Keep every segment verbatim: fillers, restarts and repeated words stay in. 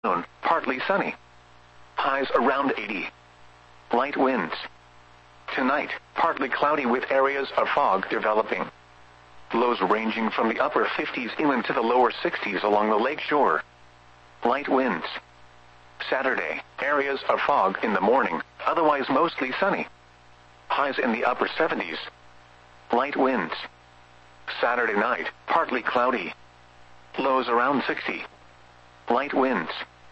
afternoon, partly sunny. Highs around eighty. Light winds. Tonight, partly cloudy with areas of fog developing. Lows ranging from the upper fifties inland to the lower sixties along the lake shore. Light winds. Saturday, areas of fog in the morning, otherwise mostly sunny. Highs in the upper seventies. Light winds. Saturday night, partly cloudy. Lows around sixty. Light winds.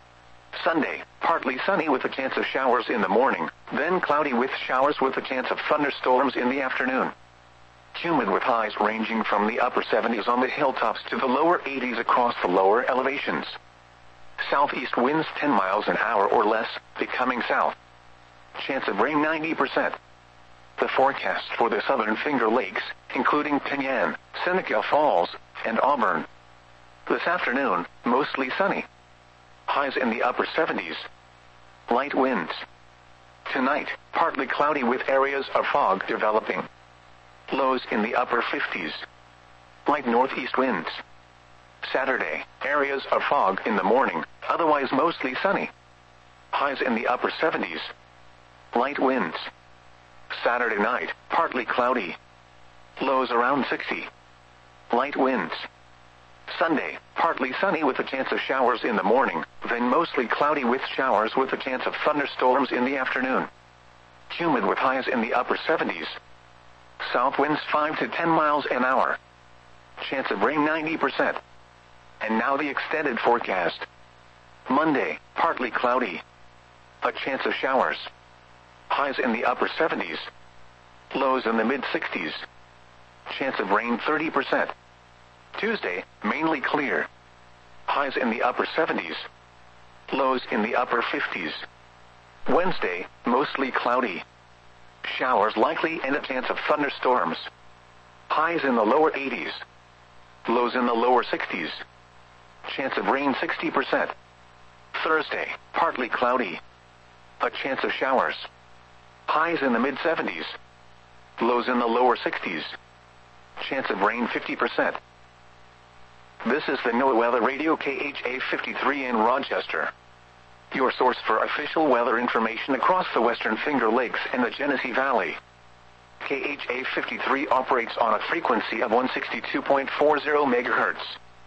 Sunday, partly sunny with a chance of showers in the morning, then cloudy with showers with a chance of thunderstorms in the afternoon. Humid with highs ranging from the upper seventies on the hilltops to the lower eighties across the lower elevations. Southeast winds ten miles an hour or less, becoming south. Chance of rain ninety percent. The forecast for the southern Finger Lakes, including Pinyan, Seneca Falls, and Auburn. This afternoon, mostly sunny. Highs in the upper seventies. Light winds. Tonight, partly cloudy with areas of fog developing. Lows in the upper fifties. Light northeast winds. Saturday, areas of fog in the morning, otherwise mostly sunny. Highs in the upper seventies. Light winds. Saturday night, partly cloudy. Lows around sixty. Light winds. Sunday, partly sunny with a chance of showers in the morning, then mostly cloudy with showers with a chance of thunderstorms in the afternoon. Humid with highs in the upper seventies. South winds five to ten miles an hour. Chance of rain ninety percent. And now the extended forecast. Monday, partly cloudy. A chance of showers. Highs in the upper seventies. Lows in the mid-sixties. Chance of rain thirty percent. Tuesday, mainly clear. Highs in the upper seventies. Lows in the upper fifties. Wednesday, mostly cloudy. Showers likely and a chance of thunderstorms. Highs in the lower eighties. Lows in the lower sixties. Chance of rain sixty percent. Thursday, partly cloudy. A chance of showers. Highs in the mid-seventies. Lows in the lower sixties. Chance of rain fifty percent. This is the NOAA Weather Radio K H A fifty-three in Rochester. Your source for official weather information across the Western Finger Lakes and the Genesee Valley. K H A fifty-three operates on a frequency of one sixty-two point four zero megahertz.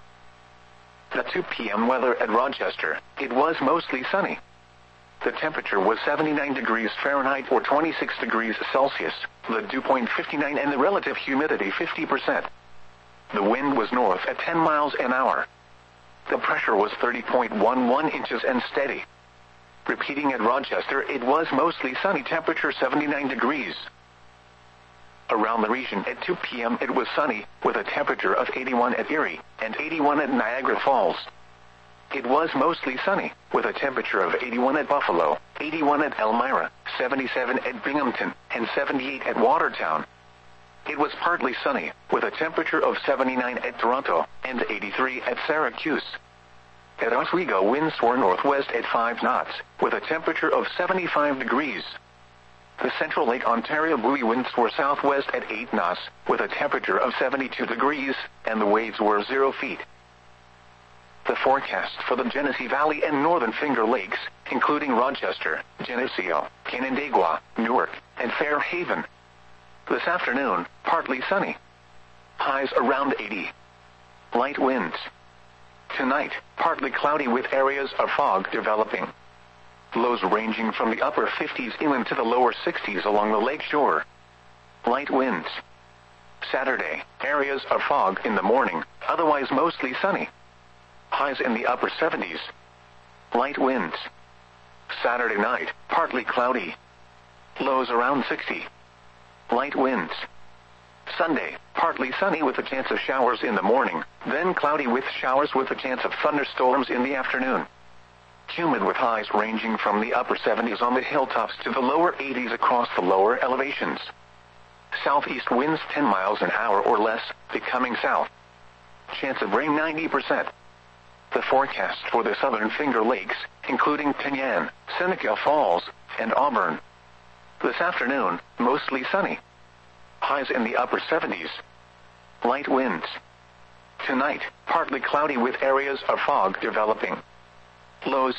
At two p.m. weather at Rochester, it was mostly sunny. The temperature was seventy-nine degrees Fahrenheit or twenty-six degrees Celsius, the dew point fifty-nine and the relative humidity fifty percent. The wind was north at ten miles an hour. The pressure was thirty point one one inches and steady. Repeating at Rochester, it was mostly sunny, temperature seventy-nine degrees. Around the region at two p.m. it was sunny, with a temperature of eighty-one at Erie and eighty-one at Niagara Falls. It was mostly sunny, with a temperature of eighty-one at Buffalo, eighty-one at Elmira, seventy-seven at Binghamton, and seventy-eight at Watertown. It was partly sunny, with a temperature of seventy-nine at Toronto, and eighty-three at Syracuse. At Oswego, winds were northwest at five knots, with a temperature of seventy-five degrees. The Central Lake Ontario buoy winds were southwest at eight knots, with a temperature of seventy-two degrees, and the waves were zero feet. The forecast for the Genesee Valley and Northern Finger Lakes, including Rochester, Geneseo, Canandaigua, Newark, and Fairhaven. This afternoon, partly sunny. Highs around eighty. Light winds. Tonight, partly cloudy with areas of fog developing. Lows ranging from the upper fifties inland to the lower sixties along the lake shore. Light winds. Saturday, areas of fog in the morning, otherwise mostly sunny. Highs in the upper seventies. Light winds. Saturday night, partly cloudy. Lows around sixty. Light winds. Sunday, partly sunny with a chance of showers in the morning, then cloudy with showers with a chance of thunderstorms in the afternoon. Humid with highs ranging from the upper seventies on the hilltops to the lower eighties across the lower elevations. Southeast winds ten miles an hour or less, becoming south. Chance of rain ninety percent. The forecast for the southern Finger Lakes, including Pinyan, Seneca Falls, and Auburn. This afternoon, mostly sunny. Highs in the upper seventies. Light winds. Tonight, partly cloudy with areas of fog developing. Lows